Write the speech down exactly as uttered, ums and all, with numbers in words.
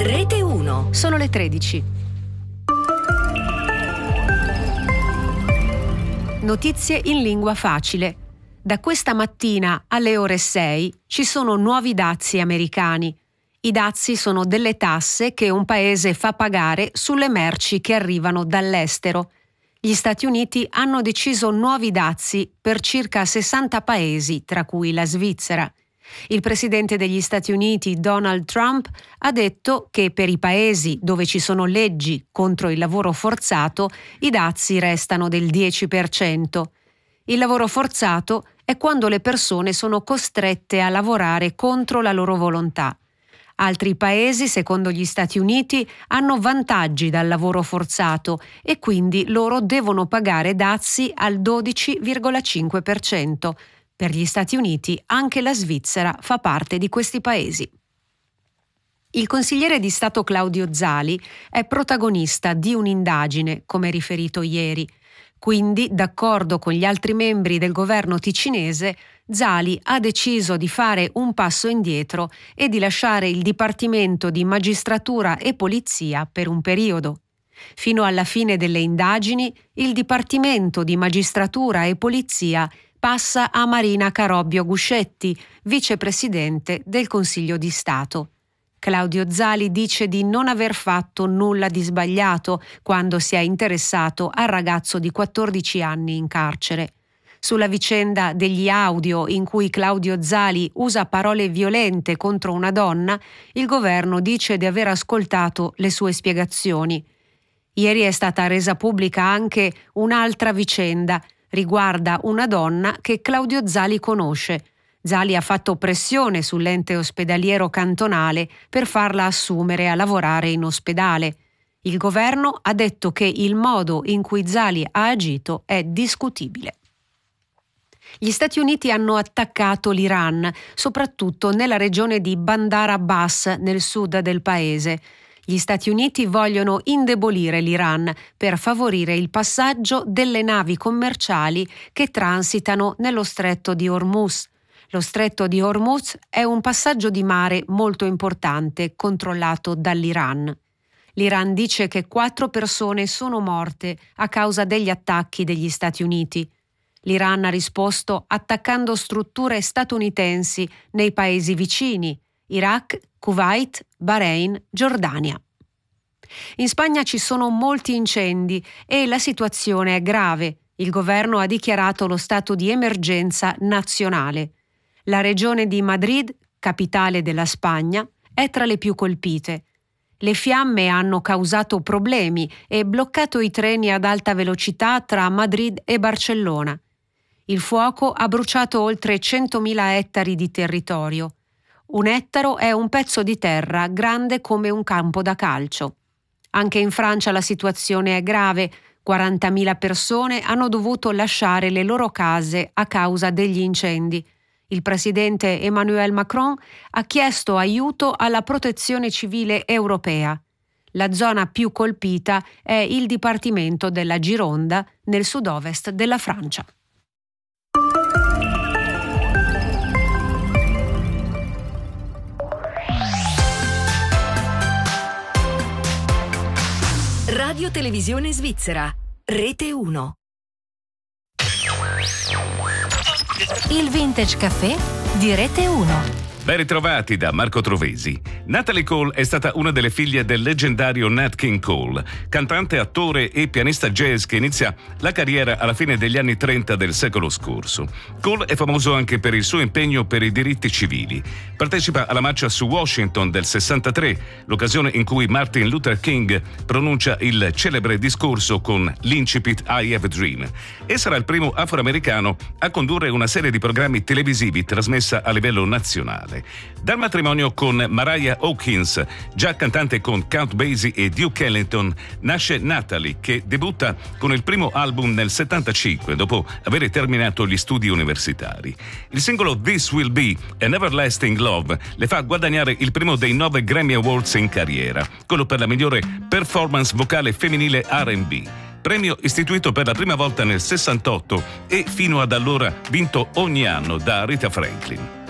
Rete uno. Sono le tredici. Notizie in lingua facile. Da questa mattina alle ore sei ci sono nuovi dazi americani. I dazi sono delle tasse che un paese fa pagare sulle merci che arrivano dall'estero. Gli Stati Uniti hanno deciso nuovi dazi per circa sessanta paesi, tra cui la Svizzera. Il presidente degli Stati Uniti, Donald Trump, ha detto che per i paesi dove ci sono leggi contro il lavoro forzato, i dazi restano del dieci per cento. Il lavoro forzato è quando le persone sono costrette a lavorare contro la loro volontà. Altri paesi, secondo gli Stati Uniti, hanno vantaggi dal lavoro forzato e quindi loro devono pagare dazi al dodici virgola cinque per cento. Per gli Stati Uniti anche la Svizzera fa parte di questi paesi. Il consigliere di Stato Claudio Zali è protagonista di un'indagine, come riferito ieri. Quindi, d'accordo con gli altri membri del governo ticinese, Zali ha deciso di fare un passo indietro e di lasciare il Dipartimento di Magistratura e Polizia per un periodo. Fino alla fine delle indagini, il Dipartimento di Magistratura e Polizia passa a Marina Carobbio Guscetti, vicepresidente del Consiglio di Stato. Claudio Zali dice di non aver fatto nulla di sbagliato quando si è interessato al ragazzo di quattordici anni in carcere. Sulla vicenda degli audio in cui Claudio Zali usa parole violente contro una donna, il governo dice di aver ascoltato le sue spiegazioni. Ieri è stata resa pubblica anche un'altra vicenda. Riguarda una donna che Claudio Zali conosce. Zali ha fatto pressione sull'ente ospedaliero cantonale per farla assumere a lavorare in ospedale. Il governo ha detto che il modo in cui Zali ha agito è discutibile. Gli Stati Uniti hanno attaccato l'Iran, soprattutto nella regione di Bandar Abbas, nel sud del paese. Gli Stati Uniti vogliono indebolire l'Iran per favorire il passaggio delle navi commerciali che transitano nello stretto di Hormuz. Lo stretto di Hormuz è un passaggio di mare molto importante controllato dall'Iran. L'Iran dice che quattro persone sono morte a causa degli attacchi degli Stati Uniti. L'Iran ha risposto attaccando strutture statunitensi nei paesi vicini, Iraq, Kuwait, Bahrain, Giordania. In Spagna ci sono molti incendi e la situazione è grave. Il governo ha dichiarato lo stato di emergenza nazionale. La regione di Madrid, capitale della Spagna, è tra le più colpite. Le fiamme hanno causato problemi e bloccato i treni ad alta velocità tra Madrid e Barcellona. Il fuoco ha bruciato oltre centomila ettari di territorio. Un ettaro è un pezzo di terra grande come un campo da calcio. Anche in Francia la situazione è grave. quarantamila persone hanno dovuto lasciare le loro case a causa degli incendi. Il presidente Emmanuel Macron ha chiesto aiuto alla Protezione Civile europea. La zona più colpita è il dipartimento della Gironda, nel sud-ovest della Francia. Radio Televisione Svizzera, Rete uno. Il Vintage Café di Rete uno. Ben ritrovati da Marco Trovesi. Natalie Cole è stata una delle figlie del leggendario Nat King Cole, cantante, attore e pianista jazz che inizia la carriera alla fine degli anni trenta del secolo scorso. Cole è famoso anche per il suo impegno per i diritti civili. Partecipa alla marcia su Washington del sessantatré, l'occasione in cui Martin Luther King pronuncia il celebre discorso con l'incipit I Have a Dream, e sarà il primo afroamericano a condurre una serie di programmi televisivi trasmessa a livello nazionale. Dal matrimonio con Mariah Hawkins, già cantante con Count Basie e Duke Ellington, nasce Natalie, che debutta con il primo album nel settantacinque, dopo aver terminato gli studi universitari. Il singolo This Will Be an Everlasting Love le fa guadagnare il primo dei nove Grammy Awards in carriera, quello per la migliore performance vocale femminile R and B. Premio istituito per la prima volta nel sessantotto e fino ad allora vinto ogni anno da Aretha Franklin.